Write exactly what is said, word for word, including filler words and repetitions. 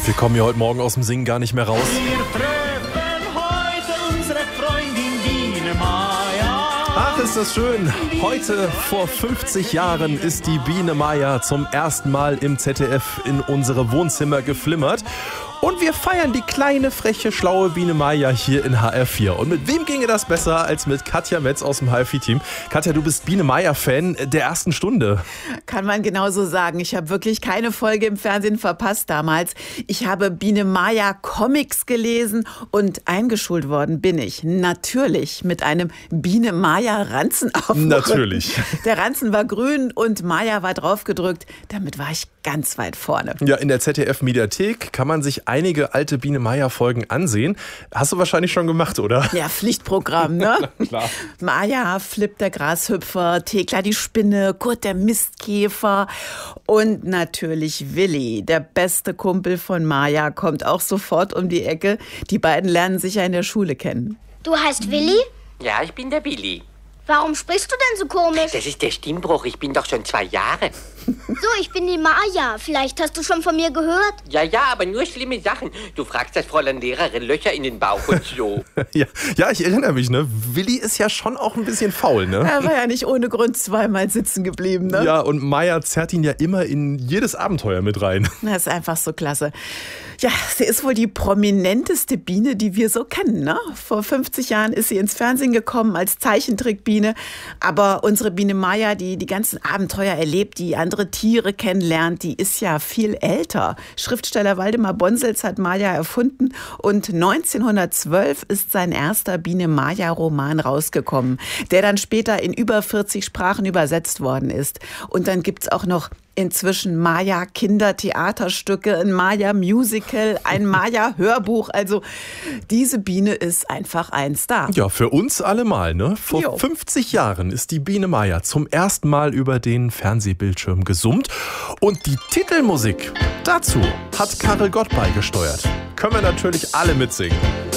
Wir kommen ja heute Morgen aus dem Singen gar nicht mehr raus. Wir treffen heute unsere Freundin Biene Maya. Ach, ist das schön. Heute vor fünfzig Jahren ist die Biene Maya zum ersten Mal im Z D F in unsere Wohnzimmer geflimmert. Und wir feiern die kleine, freche, schlaue Biene Maya hier in H R vier. Und mit wem ginge das besser als mit Katja Metz aus dem H R vier-Team? Katja, du bist Biene Maya-Fan der ersten Stunde. Kann man genauso sagen. Ich habe wirklich keine Folge im Fernsehen verpasst damals. Ich habe Biene Maya Comics gelesen und eingeschult worden bin ich natürlich mit einem Biene Maya Ranzen auf dem Natürlich. Rücken. Der Ranzen war grün und Maya war draufgedrückt. Damit war ich ganz weit vorne. Ja, in der Z D F-Mediathek kann man sich einige alte Biene Maya-Folgen ansehen. Hast du wahrscheinlich schon gemacht, oder? Ja, Pflichtprogramm, ne? Klar. Maya, Flip der Grashüpfer, Thekla die Spinne, Kurt der Mistkäfer und natürlich Willi, der beste Kumpel von Maya, kommt auch sofort um die Ecke. Die beiden lernen sich ja in der Schule kennen. Du heißt Willi? Ja, ich bin der Willi. Warum sprichst du denn so komisch? Das ist der Stimmbruch, ich bin doch schon zwei Jahre. So, ich bin die Maya. Vielleicht hast du schon von mir gehört? Ja, ja, aber nur schlimme Sachen. Du fragst das Fräulein Lehrerin Löcher in den Bauch und so. ja, ja, ich erinnere mich, ne? Willi ist ja schon auch ein bisschen faul, ne? Er war ja nicht ohne Grund zweimal sitzen geblieben, ne? Ja, und Maya zerrt ihn ja immer in jedes Abenteuer mit rein. Das ist einfach so klasse. Ja, sie ist wohl die prominenteste Biene, die wir so kennen, ne? Vor fünfzig Jahren ist sie ins Fernsehen gekommen als Zeichentrickbiene. Aber unsere Biene Maya, die die ganzen Abenteuer erlebt, die andere Tiere kennenlernt, die ist ja viel älter. Schriftsteller Waldemar Bonsels hat Maya erfunden und neunzehnhundertzwölf ist sein erster Biene Maya Roman rausgekommen, der dann später in über vierzig Sprachen übersetzt worden ist. Und dann gibt's auch noch inzwischen Maya-Kindertheaterstücke, ein Maya-Musical, ein Maya-Hörbuch. Also diese Biene ist einfach ein Star. Ja, für uns alle mal, ne? Vor Jo. fünfzig Jahren ist die Biene Maya zum ersten Mal über den Fernsehbildschirm gesummt. Und die Titelmusik dazu hat Karel Gott beigesteuert. Können wir natürlich alle mitsingen.